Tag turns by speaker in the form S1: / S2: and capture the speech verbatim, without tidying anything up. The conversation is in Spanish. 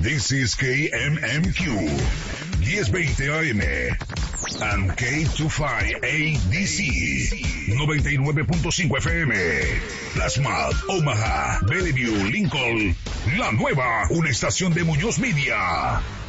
S1: This is K M M Q, diez veinte A M, and K veinticinco A D C, noventa y nueve punto cinco F M. Plasma, Omaha, Bellevue, Lincoln, La Nueva, una estación de Muñoz Media.